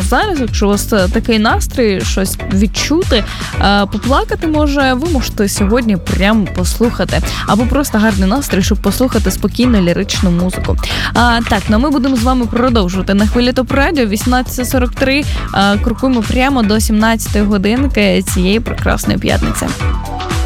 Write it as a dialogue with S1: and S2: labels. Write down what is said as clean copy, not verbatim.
S1: зараз, якщо у вас такий настрій, щось відчути, поплакати може, ви можете сьогодні прямо послухати. Або просто гарний настрій, щоб послухати спокійну ліричну музику. Так, ну ми будемо з вами продовжувати на хвилі ТОП Радіо. 18:43. Крокуємо прямо до 17-ї годинки цієї прекрасної п'ятниці.